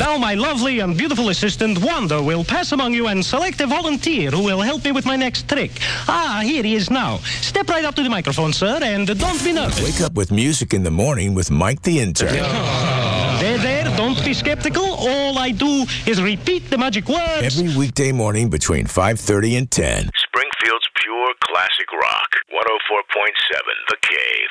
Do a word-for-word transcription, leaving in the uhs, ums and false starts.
Now my lovely and beautiful assistant, Wanda, will pass among you and select a volunteer who will help me with my next trick. Ah, here he is now. Step right up to the microphone, sir, and don't be nervous. Wake up with music in the morning with Mike the Intern. There, there, don't be skeptical. All I do is repeat the magic words. Every weekday morning between five thirty and ten. Springfield's pure classic rock. one oh four point seven The Cave.